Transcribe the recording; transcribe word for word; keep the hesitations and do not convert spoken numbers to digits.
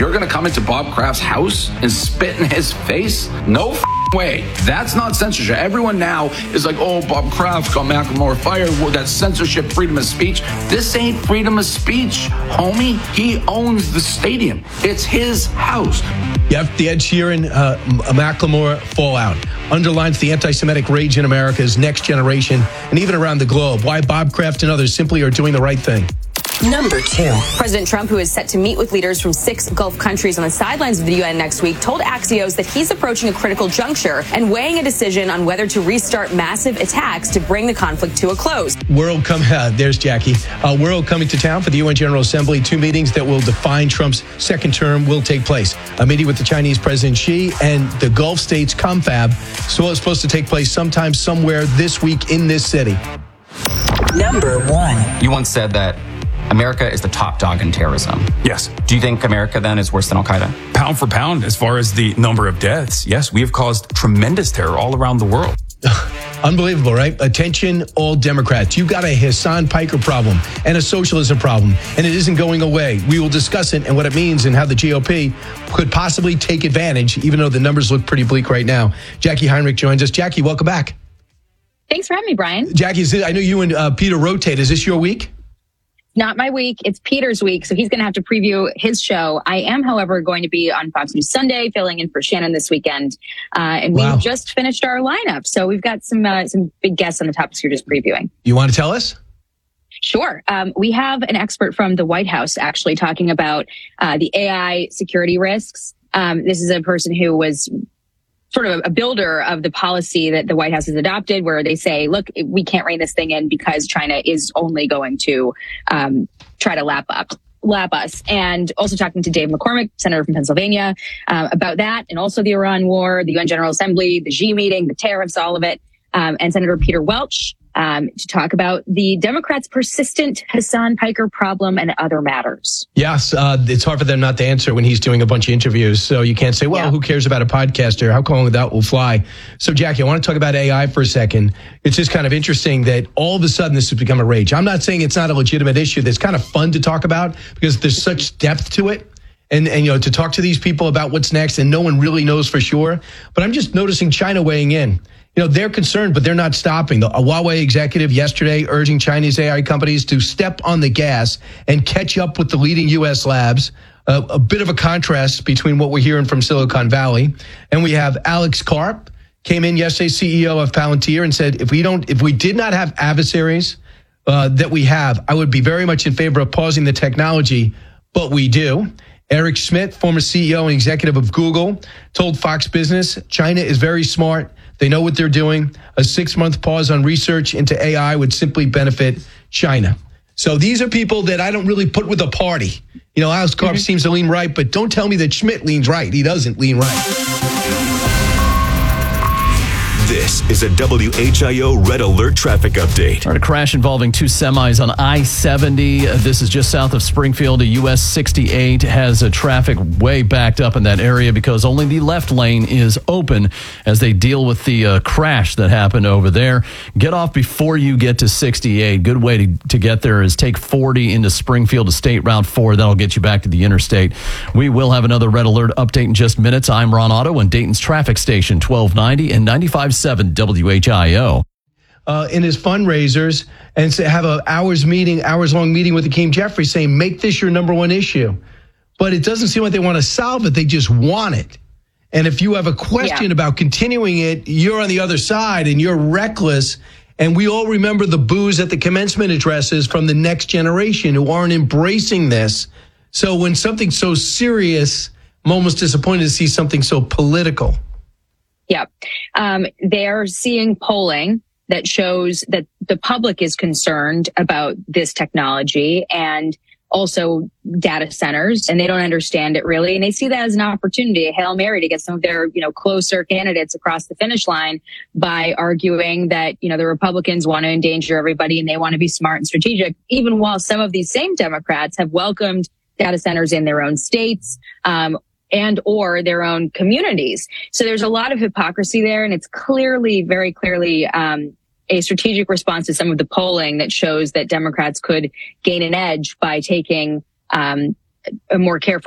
You're going to come into Bob Kraft's house and spit in his face? No f- way. That's not censorship. Everyone now is like, oh, Bob Kraft got Macklemore fired. Well, that's censorship, freedom of speech. This ain't freedom of speech, homie. He owns the stadium. It's his house. Yep, the Ed Sheeran, uh, Macklemore fallout underlines the anti-Semitic rage in America's next generation and even around the globe. Why Bob Kraft and others simply are doing the right thing. Number two. President Trump, who is set to meet with leaders from six Gulf countries on the sidelines of the U N next week, told Axios that he's approaching a critical juncture and weighing a decision on whether to restart massive attacks to bring the conflict to a close. World come, uh, there's Jackie. Uh, World coming to town for the U N General Assembly. Two meetings that will define Trump's second term will take place. A meeting with the Chinese President Xi and the Gulf states confab. So it's supposed to take place sometime somewhere this week in this city. Number one. You once said that America is the top dog in terrorism. Yes. Do you think America then is worse than Al-Qaeda? Pound for pound, as far as the number of deaths, yes, we have caused tremendous terror all around the world. Unbelievable, right? Attention, all Democrats. You've got a Hassan Piker problem and a socialism problem, and it isn't going away. We will discuss it and what it means and how the G O P could possibly take advantage, even though the numbers look pretty bleak right now. Jackie Heinrich joins us. Jackie, welcome back. Thanks for having me, Brian. Jackie, is it, I know you and uh, Peter rotate. Is this your week? Not my week. It's Peter's week, so he's going to have to preview his show. I am, however, going to be on Fox News Sunday, filling in for Shannon this weekend. Uh, and wow. we just finished our lineup, so we've got some uh, some big guests on the topics you're just previewing. You want to tell us? Sure. Um, we have an expert from the White House actually talking about uh, the A I security risks. Um, this is a person who was sort of a builder of the policy that the White House has adopted, where they say, look, we can't rein this thing in because China is only going to um, try to lap up. lap us. And also talking to Dave McCormick, Senator from Pennsylvania, uh, about that, and also the Iran war, the U N General Assembly, the Xi meeting, the tariffs, all of it. Um, and Senator Peter Welch um, to talk about the Democrats' persistent Hassan Piker problem and other matters. Yes, uh, it's hard for them not to answer when he's doing a bunch of interviews. So you can't say, well, yeah. who cares about a podcaster? How long that will fly? So, Jackie, I want to talk about A I for a second. It's just kind of interesting that all of a sudden this has become a rage. I'm not saying it's not a legitimate issue. That's kind of fun to talk about because there's such depth to it. And, and, you know, to talk to these people about what's next, and no one really knows for sure. But I'm just noticing China weighing in. You know, they're concerned, but they're not stopping. The, a Huawei executive yesterday urging Chinese A I companies to step on the gas and catch up with the leading U S labs. Uh, a bit of a contrast between what we're hearing from Silicon Valley. And we have Alex Karp came in yesterday, C E O of Palantir, and said, if we don't, if we did not have adversaries uh, that we have, I would be very much in favor of pausing the technology, but we do. Eric Schmidt, former C E O and executive of Google, told Fox Business, China is very smart. They know what they're doing. A six-month pause on research into A I would simply benefit China. So these are people that I don't really put with a party. You know, Alex Karp mm-hmm. seems to lean right, but don't tell me that Schmidt leans right. He doesn't lean right. This is a W H I O Red Alert traffic update. All right, a crash involving two semis on I seventy. This is just south of Springfield. A U S sixty-eight has a traffic way backed up in that area because only the left lane is open as they deal with the uh, crash that happened over there. Get off before you get to sixty-eight. Good way to, to get there is take forty into Springfield to State Route four. That'll get you back to the interstate. We will have another Red Alert update in just minutes. I'm Ron Otto on Dayton's traffic station, twelve ninety and ninety-five point seven W H I O. Uh, in his fundraisers and say, have an hours meeting, hours long meeting with Hakeem Jeffries saying, make this your number one issue. But it doesn't seem like they want to solve it. They just want it. And if you have a question yeah. about continuing it, you're on the other side and you're reckless. And we all remember the boos at the commencement addresses from the next generation who aren't embracing this. So when something's so serious, I'm almost disappointed to see something so political. Yeah. Um, they're seeing polling that shows that the public is concerned about this technology and also data centers, and they don't understand it really. And they see that as an opportunity, a Hail Mary to get some of their, you know, closer candidates across the finish line by arguing that, you know, the Republicans want to endanger everybody and they want to be smart and strategic, even while some of these same Democrats have welcomed data centers in their own states, um, and or their own communities. So there's a lot of hypocrisy there, and it's clearly, very clearly, um, a strategic response to some of the polling that shows that Democrats could gain an edge by taking um, a more careful